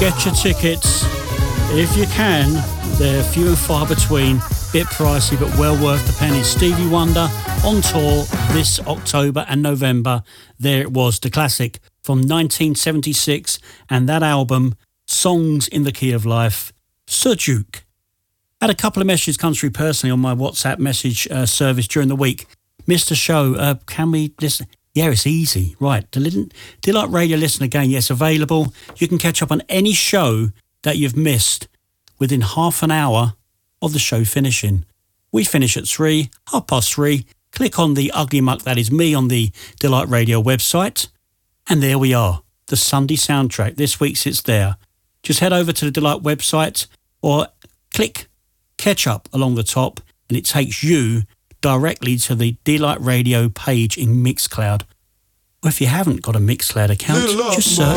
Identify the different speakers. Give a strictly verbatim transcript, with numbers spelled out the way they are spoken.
Speaker 1: Get your tickets if you can. They're few and far between, bit pricey but well worth the penny. Stevie Wonder on tour this October and November. There it was, the classic from nineteen seventy-six, and that album, Songs in the Key of Life, Sir Duke. Had a couple of messages come through personally on my WhatsApp message uh, service during the week. Missed the show, uh, can we listen? Yeah, it's easy. Right, Delight Radio Listen Again, yes, available. You can catch up on any show that you've missed within half an hour of the show finishing. We finish at three, half past three. Click on the ugly muck, that is me, on the Delight Radio website. And there we are, the Sunday soundtrack. This week's it's there. Just head over to the Delight website or click catch up along the top and it takes you directly to the Delight Radio page in Mixcloud. Or if you haven't got a Mixcloud account, just search